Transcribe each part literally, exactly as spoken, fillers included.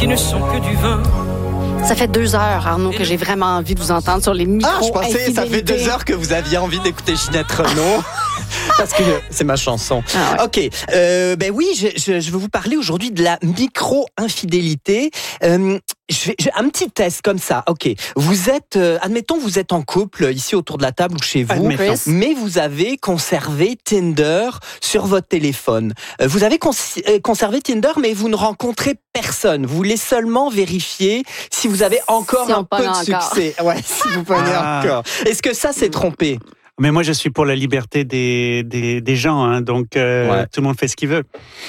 qui ne sont que du vin. Ça fait deux heures, Arnaud, que j'ai vraiment envie de vous entendre sur les micros. Ah, je pensais, ça fait deux heures que vous aviez envie d'écouter Ginette Renaud. Parce que c'est ma chanson. Ah ouais. Ok, euh, ben oui, je, je, je veux vous parler aujourd'hui de la micro-infidélité. Euh, je vais, je, un petit test comme ça. Ok, vous êtes, euh, admettons, vous êtes en couple ici autour de la table ou chez vous, mais vous avez conservé Tinder sur votre téléphone. Euh, vous avez cons- conservé Tinder, mais vous ne rencontrez personne. Vous voulez seulement vérifier si vous avez encore si un peu de encore. succès. Ouais, si vous pognez ah. encore. Est-ce que ça, c'est trompé? Mais moi, je suis pour la liberté des, des, des gens, hein, donc euh, ouais. tout le monde fait ce qu'il veut.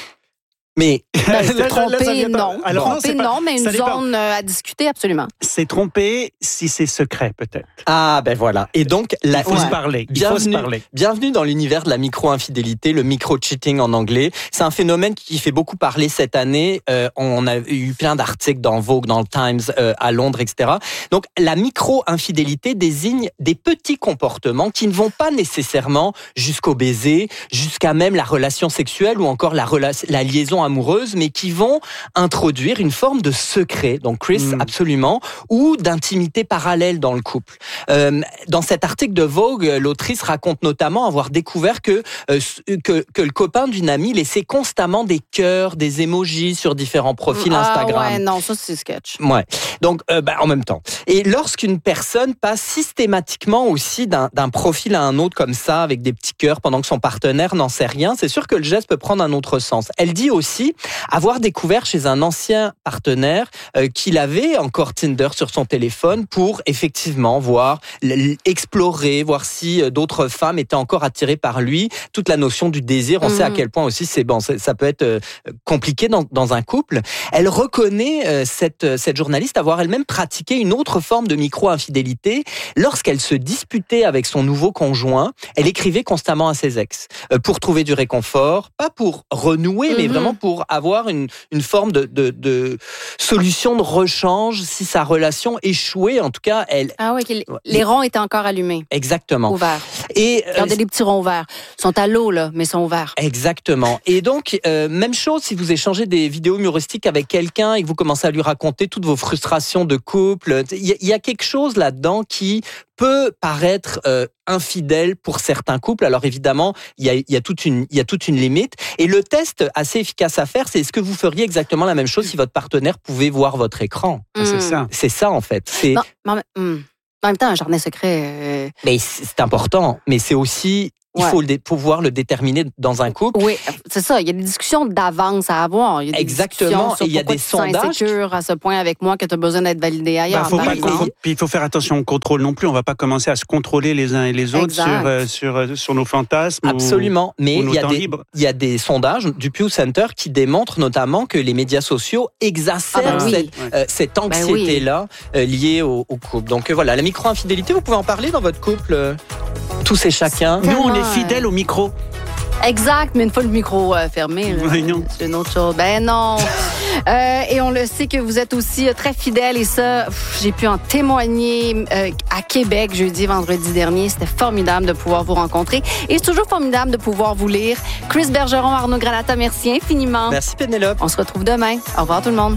Mais ben, tromper, non. Alors, tromper, non, pas, mais une zone à discuter, absolument. C'est tromper si c'est secret, peut-être. Ah, ben voilà. Et donc, la, il faut ouais. se parler. Il bienvenue, faut se parler. Bienvenue dans l'univers de la micro-infidélité, le micro-cheating en anglais. C'est un phénomène qui fait beaucoup parler cette année. Euh, on a eu plein d'articles dans Vogue, dans le Times, euh, à Londres, et cetera. Donc, la micro-infidélité désigne des petits comportements qui ne vont pas nécessairement jusqu'au baiser, jusqu'à même la relation sexuelle ou encore la, rela- la liaison amoureuses, mais qui vont introduire une forme de secret, donc Chris, mmh. absolument, ou d'intimité parallèle dans le couple. Euh, dans cet article de Vogue, l'autrice raconte notamment avoir découvert que, euh, que, que le copain d'une amie laissait constamment des cœurs, des emojis sur différents profils ah, Instagram. Ouais, non, ça c'est sketch. Ouais. Donc, euh, bah, en même temps. Et lorsqu'une personne passe systématiquement aussi d'un, d'un profil à un autre comme ça, avec des petits cœurs pendant que son partenaire n'en sait rien, c'est sûr que le geste peut prendre un autre sens. Elle dit aussi avoir découvert chez un ancien partenaire euh, qu'il avait encore Tinder sur son téléphone pour effectivement voir, l- explorer, voir si euh, d'autres femmes étaient encore attirées par lui. Toute la notion du désir, on mmh. sait à quel point aussi c'est bon, c'est, ça peut être euh, compliqué dans, dans un couple. Elle reconnaît euh, cette cette journaliste avoir elle-même pratiqué une autre forme de micro-infidélité lorsqu'elle se disputait avec son nouveau conjoint. Elle écrivait constamment à ses ex euh, pour trouver du réconfort, pas pour renouer, mmh. mais vraiment pour avoir une, une forme de, de, de solution de rechange si sa relation échouait. En tout cas, elle... Ah oui, les, les ronds étaient encore allumés. Exactement. Ouverts. Et regardez euh, les petits ronds ouverts. Ils sont à l'eau, là, mais ils sont ouverts. Exactement. Et donc, euh, même chose si vous échangez des vidéos humoristiques avec quelqu'un et que vous commencez à lui raconter toutes vos frustrations de couple. Il y, y a quelque chose là-dedans qui peut paraître euh, infidèle pour certains couples. Alors évidemment, il y a, il y a toute une, il y a toute une limite. Et le test assez efficace à faire, c'est est-ce que vous feriez exactement la même chose si votre partenaire pouvait voir votre écran? Mmh. C'est ça. C'est ça en fait. C'est... Non, mais, mm. En même temps, un jardin secret. Euh... Mais c'est important. Mais c'est aussi. Il ouais. faut le dé- pouvoir le déterminer dans un couple. Oui, c'est ça. Il y a des discussions d'avance à avoir. Il y a des Exactement. Et il y a des sondages. Tu es insécure à ce point avec moi que tu as besoin d'être validé ailleurs. Bah, faut pas con- puis il faut faire attention au contrôle non plus. On ne va pas commencer à se contrôler les uns et les autres sur, euh, sur, euh, sur nos fantasmes. Absolument. Ou, Mais ou il y a des il y a des sondages du Pew Center qui démontrent notamment que les médias sociaux exacerbent ah ben oui. cette, euh, cette anxiété-là ben oui. euh, liée au, au couple. Donc euh, voilà, la micro-infidélité, vous pouvez en parler dans votre couple, euh, tous et chacun. Nous, on est fidèles au micro. Exact, mais une fois le micro euh, fermé, là, oui, non. c'est une autre chose. Ben non. euh, et on le sait que vous êtes aussi très fidèles et ça, pff, j'ai pu en témoigner euh, à Québec jeudi, vendredi dernier. C'était formidable de pouvoir vous rencontrer et c'est toujours formidable de pouvoir vous lire. Chris Bergeron, Arnaud Granata, merci infiniment. Merci Pénélope. On se retrouve demain. Au revoir tout le monde.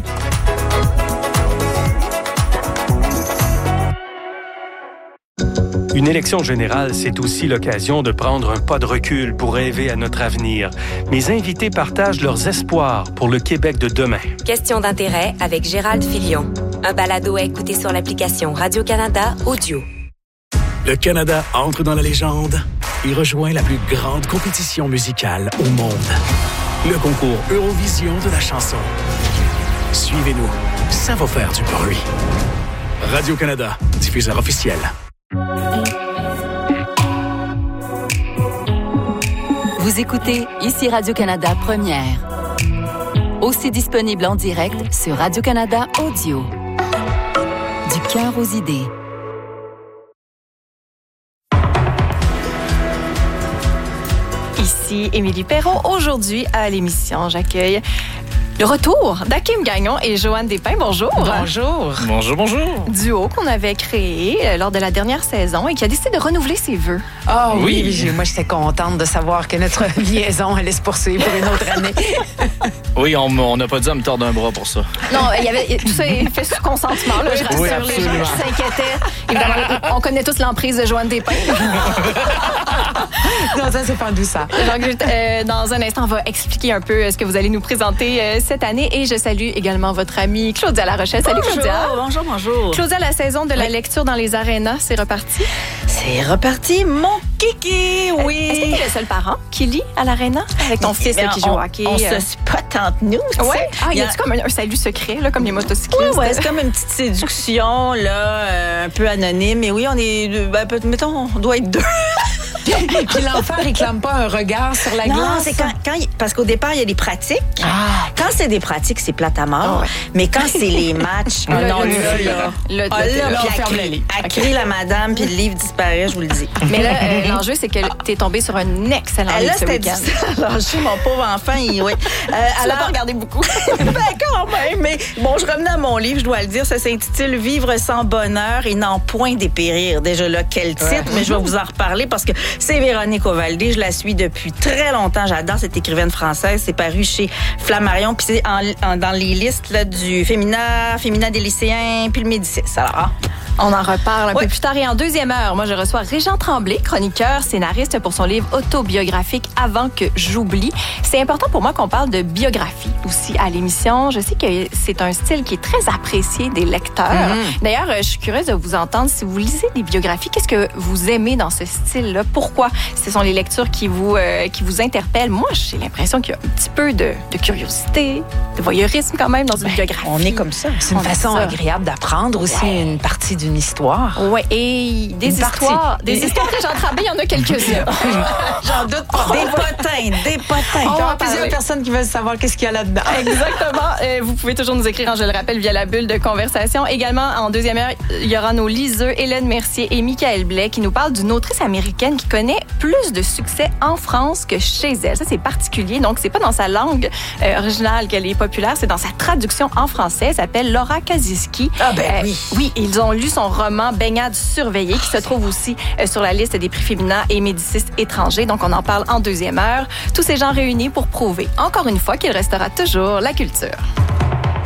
Une élection générale, c'est aussi l'occasion de prendre un pas de recul pour rêver à notre avenir. Mes invités partagent leurs espoirs pour le Québec de demain. Question d'intérêt avec Gérald Filion. Un balado à écouter sur l'application Radio-Canada Audio. Le Canada entre dans la légende et rejoint la plus grande compétition musicale au monde. Le concours Eurovision de la chanson. Suivez-nous, ça va faire du bruit. Radio-Canada, diffuseur officiel. Vous écoutez ici Radio-Canada Première. Aussi disponible en direct sur Radio-Canada Audio. Du cœur aux idées. Ici Émilie Perron. Aujourd'hui, à l'émission, j'accueille Le retour d'Hakim Gagnon et Joanne Despins. Bonjour. Bonjour. Bonjour, bonjour. Duo qu'on avait créé euh, lors de la dernière saison et qui a décidé de renouveler ses vœux. Ah oh, oui, oui. moi j'étais contente de savoir que notre liaison allait se poursuivre pour une autre année. Oui, on n'a pas dit à me tordre un bras pour ça. Non, il y avait tout ça est fait sous consentement. Là, je rassure oui, les gens qui s'inquiétaient. Évidemment, on connaît tous l'emprise de Joanne Despins. Non, ça c'est pas doux ça. Donc, euh, dans un instant, on va expliquer un peu ce que vous allez nous présenter euh, cette année. Et je salue également votre amie Claudia Larochelle. Salut bonjour, Claudia. Bonjour, bonjour. Claudia, la saison de la oui. lecture dans les arénas, c'est reparti? C'est reparti, mon kiki, oui. Est-ce que t'es le seul parent qui lit à l'aréna avec ton fils là, qui joue au hockey? On se spot entre nous, tu sais. Ouais. Ah, y a-tu comme un, un salut secret, là, comme les motocyclistes? Oui, ouais, c'est comme une petite séduction, là, euh, un peu anonyme. Mais oui, on est, ben, mettons, on doit être deux. Puis l'enfant réclame pas un regard sur la glace? Non, c'est quand, quand il, parce qu'au départ, il y a des pratiques. Ah. Quand c'est des pratiques, c'est plate à mort. Oh, ouais. Mais quand c'est les matchs, ah, non, là, là, là, là, ah, là, là, on ferme le livre. Elle crie la madame, puis le livre disparaît, je vous le dis. Mais là, euh, l'enjeu, c'est que t'es tombé sur un excellent ah, livre là, ce week-end. Alors, je suis mon pauvre enfant, il, oui. Euh, tu alors, l'as pas regardé beaucoup. Ben, quand même. Mais bon, je revenais à mon livre, je dois le dire. Ça s'intitule « Vivre sans bonheur et n'en point dépérir ». Déjà là, quel titre, ouais. Mais je vais vous en reparler parce que c'est Véronique Ovaldé. Je la suis depuis très longtemps. J'adore cette écrivaine française. C'est paru chez Flammarion. Puis c'est en, en, dans les listes là, du Fémina, Fémina des lycéens, puis le Médicis. Alors, on en reparle un oui. peu plus tard. Et en deuxième heure, moi, je reçois Régent Tremblay, chroniqueur, scénariste pour son livre autobiographique « Avant que j'oublie ». C'est important pour moi qu'on parle de biographie aussi à l'émission. Je sais que c'est un style qui est très apprécié des lecteurs. Mm-hmm. D'ailleurs, je suis curieuse de vous entendre. Si vous lisez des biographies, qu'est-ce que vous aimez dans ce style-là? Pourquoi ce sont les lectures qui vous, euh, qui vous interpellent? Moi, j'ai l'impression qu'il y a un petit peu de, de curiosité, de voyeurisme quand même dans une ben, biographie. On est comme ça. C'est une on façon agréable d'apprendre aussi ouais. une partie d'une histoire. Oui, et des une histoires. Partie. Des histoires de Jean Tremblay, il y en a quelques-unes. J'en doute pas. Oh, des potins, des potins. Il y a plusieurs personnes qui veulent savoir qu'est-ce qu'il y a là-dedans. Exactement. Euh, vous pouvez toujours nous écrire, je le rappelle, via la bulle de conversation. Également, en deuxième heure, il y aura nos liseux, Hélène Mercier et Michael Blais, qui nous parlent d'une autrice américaine qui connaît plus de succès en France que chez elle. Ça, c'est particulier. Donc, c'est pas dans sa langue euh, originale qu'elle est populaire, c'est dans sa traduction en français. Elle s'appelle Laura Kaziski. Ah ben euh, oui. Oui, ils ont lu son roman Baignade surveillée, qui se trouve aussi euh, sur la liste des prix Fémina et Médicis étrangers. Donc, on en parle en deuxième heure. Tous ces gens réunis pour prouver, encore une fois, qu'il restera toujours la culture.